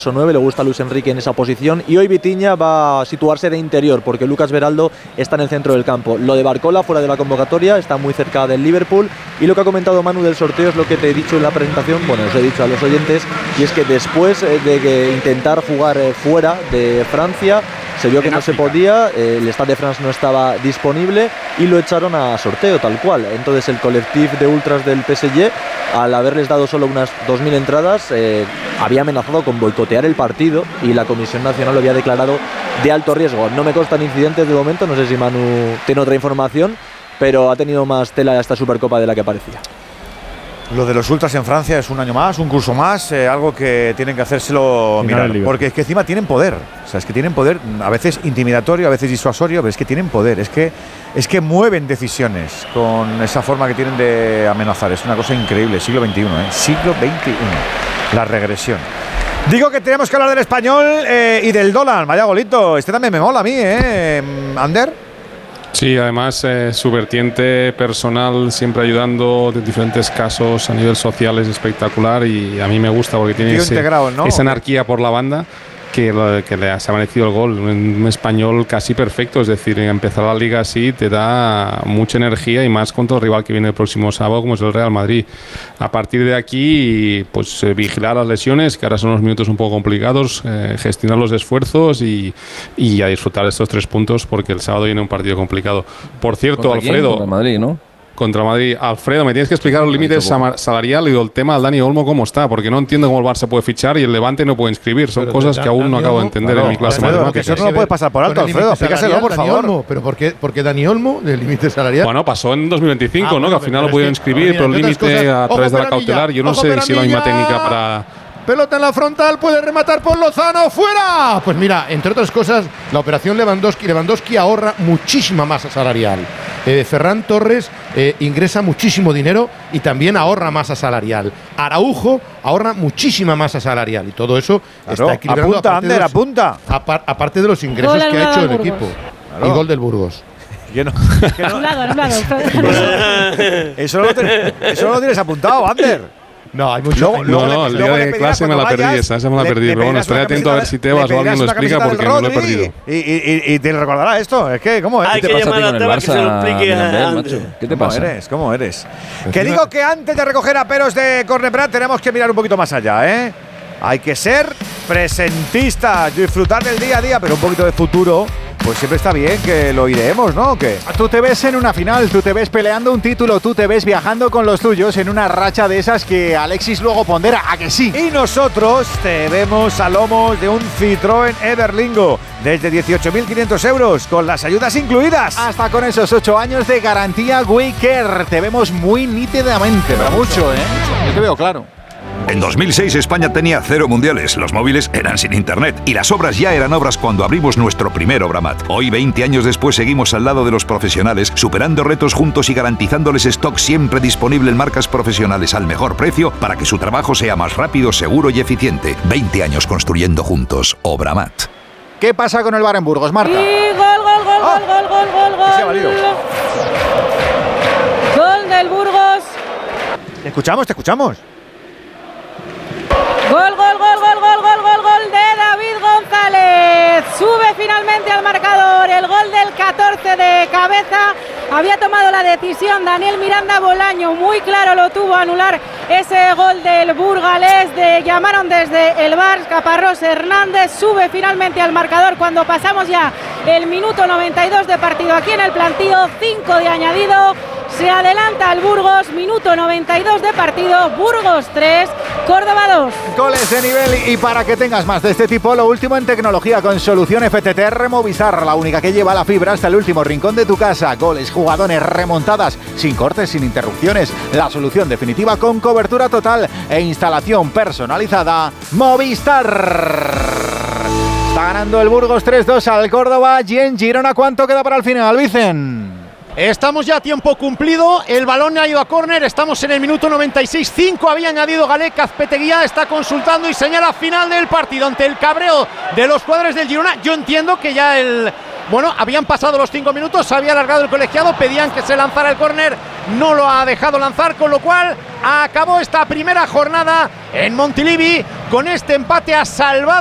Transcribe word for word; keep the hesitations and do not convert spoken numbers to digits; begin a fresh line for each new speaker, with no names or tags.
nueve, le gusta a Luis Enrique en esa posición, y hoy Vitinha va a situarse de interior porque Lucas Beraldo está en el centro del campo. Lo de Barcola fuera de la convocatoria, está muy cerca del Liverpool, y lo que ha comentado Manu del sorteo es lo que te he dicho en la presentación, bueno, os he dicho a los oyentes, y es que después de que intentar jugar fuera de Francia, se vio que no se podía, eh, el Stade de France no estaba disponible y lo echaron a sorteo tal cual. Entonces el colectivo de ultras del P S G, al haberles dado solo unas dos mil entradas, eh, había amenazado con boicotear el partido, y la Comisión Nacional lo había declarado de alto riesgo. No me constan incidentes de momento, no sé si Manu tiene otra información, pero ha tenido más tela esta Supercopa de la que parecía.
Lo de los ultras en Francia es un año más, un curso más, eh, algo que tienen que hacérselo mirar, porque es que encima tienen poder, o sea, es que tienen poder, a veces intimidatorio, a veces disuasorio, pero es que tienen poder, es que, es que mueven decisiones con esa forma que tienen de amenazar, es una cosa increíble, siglo veintiuno, ¿eh? siglo veintiuno, la regresión. Digo que tenemos que hablar del español eh, y del dólar, vaya golito, este también me mola a mí, ¿eh? ¿Ander?
Sí, además eh, su vertiente personal, siempre ayudando de diferentes casos a nivel social, es espectacular, y a mí me gusta porque tiene ese, integrado, ¿no? esa anarquía por la banda que, que le ha, se ha merecido el gol. Un, un español casi perfecto, es decir, empezar la liga así te da mucha energía, y más contra el rival que viene el próximo sábado, como es el Real Madrid. A partir de aquí, pues eh, vigilar las lesiones, que ahora son unos minutos un poco complicados, eh, gestionar los esfuerzos y, y a disfrutar de estos tres puntos, porque el sábado viene un partido complicado. Por cierto,
¿Contra
Alfredo.
Contra Madrid, ¿no?
Contra Madrid. Alfredo, me tienes que explicar los límites salariales y el tema del Dani Olmo cómo está, porque no entiendo cómo el Barça puede fichar y el Levante no puede inscribir. Son pero cosas que aún no acabo de entender claro, en mi clase de matemáticas.
Eso no lo puedes pasar por alto, Alfredo. Explícaselo, por favor.
Olmo, ¿pero por qué, por qué Dani Olmo del límite salarial?
Bueno, pasó en dos mil veinticinco, ah, ¿no? Bueno, que al final lo pudieron inscribir, pero el límite a través de la cautelar. Yo no sé si es la misma técnica para...
Pelota en la frontal, puede rematar por Lozano, ¡fuera! Pues mira, entre otras cosas, la operación Lewandowski, Lewandowski ahorra muchísima masa salarial. Eh, Ferran Torres eh, ingresa muchísimo dinero y también ahorra masa salarial. Araujo ahorra muchísima masa salarial, y todo eso claro, está equilibrado.
Apunta, Ander, los, apunta.
Apar, aparte de los ingresos gol que ha hecho el Burgos. equipo. Claro. Y gol del Burgos.
Yo no, que no.
Anulado, anulado.
Eso no lo, te, eso no lo tienes apuntado, Ander.
No, hay mucho.
Luego, no, no, el día de clase me la perdí, esa, esa me la perdí. Pero bueno, estaré atento a ver si Tebas o alguien lo explica, porque no lo he perdido.
Y, y, y te recordará esto, es que, ¿cómo es?
Hay
¿Qué
que
te pasa
llamar a Tebas que se lo explique a
macho? ¿Qué te pasa? ¿Cómo eres? ¿Cómo eres? Que digo que antes de recoger a peros de Corneprat tenemos que mirar un poquito más allá, ¿eh? Hay que ser presentistas, disfrutar del día a día, pero un poquito de futuro. Pues siempre está bien que lo iremos, ¿no? ¿O qué?
Tú te ves en una final, tú te ves peleando un título, tú te ves viajando con los tuyos en una racha de esas que Alexis luego pondera, ¿a que sí?
Y nosotros te vemos a lomos de un Citroën Everlingo desde dieciocho mil quinientos euros, con las ayudas incluidas.
Hasta con esos ocho años de garantía WeCare. Te vemos muy nítidamente, pero mucho, ¿eh? Yo te veo claro.
En dos mil seis España tenía cero mundiales, los móviles eran sin internet y las obras ya eran obras cuando abrimos nuestro primer Obramat. Hoy, veinte años después, seguimos al lado de los profesionales, superando retos juntos y garantizándoles stock siempre disponible en marcas profesionales al mejor precio para que su trabajo sea más rápido, seguro y eficiente. veinte años construyendo juntos. Obramat.
¿Qué pasa con el VAR en Burgos, Marta?
Y gol, gol, gol,
¡Oh!
gol, gol, gol, gol,
se ha valido.
Gol del Burgos.
Te escuchamos, te escuchamos.
Gol, gol, gol, gol, gol, gol, gol, gol de David González. Sube finalmente al marcador el gol del catorce de cabeza. Había tomado la decisión Daniel Miranda Bolaño, muy claro lo tuvo, anular ese gol del burgalés. De, llamaron desde el V A R, Caparrós Hernández sube finalmente al marcador cuando pasamos ya el minuto noventa y dos de partido aquí en el plantío, cinco de añadido. Se adelanta el Burgos, minuto noventa y dos de partido, Burgos tres, Córdoba dos.
Goles de nivel, y para que tengas más de este tipo, lo último en tecnología con solución F T T Removistar, la única que lleva la fibra hasta el último rincón de tu casa. Goles, jugadores, remontadas, sin cortes, sin interrupciones. La solución definitiva con cobertura total e instalación personalizada. Movistar. Está ganando el Burgos tres dos al Córdoba. Y en Girona, ¿cuánto queda para el final, Vicen?
Estamos ya a tiempo cumplido, el balón ha ido a córner, estamos en el minuto noventa y seis, cinco había añadido Galec, Azpeteguía está consultando y señala final del partido ante el cabreo de los jugadores del Girona. Yo entiendo que ya el... Bueno, habían pasado los cinco minutos, se había alargado el colegiado, pedían que se lanzara el córner, no lo ha dejado lanzar, con lo cual acabó esta primera jornada en Montilivi con este empate a salvado.